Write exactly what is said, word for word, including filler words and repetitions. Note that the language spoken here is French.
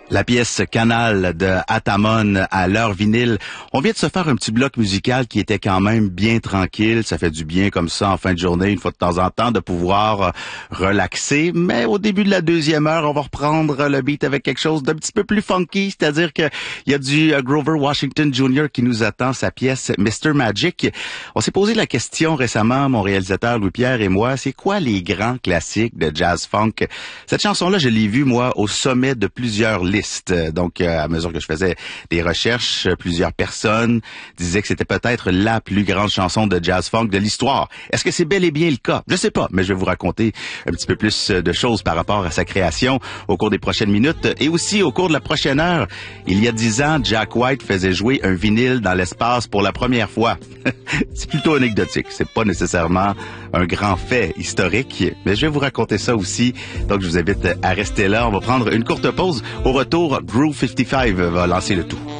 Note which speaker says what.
Speaker 1: La pièce Canal de Atamon à l'heure vinyle. On vient de se faire un petit bloc musical qui était quand même bien tranquille. Ça fait du bien comme ça en fin de journée, une fois de temps en temps, de pouvoir relaxer. Mais au début de la deuxième heure, on va reprendre le beat avec quelque chose d'un petit peu plus funky. C'est-à-dire que il y a du Grover Washington junior qui nous attend, sa pièce mister Magic. On s'est posé la question récemment, mon réalisateur Louis-Pierre et moi, c'est quoi les grands classiques de jazz funk? Cette chanson-là, je l'ai vue, moi, au sommet de plusieurs listes. Donc, euh, à mesure que je faisais des recherches, plusieurs personnes disaient que c'était peut-être la plus grande chanson de jazz funk de l'histoire. Est-ce que c'est bel et bien le cas? Je sais pas, mais je vais vous raconter un petit peu plus de choses par rapport à sa création au cours des prochaines minutes. Et aussi, au cours de la prochaine heure, il y a dix ans, Jack White faisait jouer un vinyle dans l'espace pour la première fois. C'est plutôt anecdotique. C'est pas nécessairement un grand fait historique, mais je vais vous raconter ça aussi. Donc, je vous invite à rester là. On va prendre une courte pause. Au retour, Groove cinquante-cinq va lancer le tout.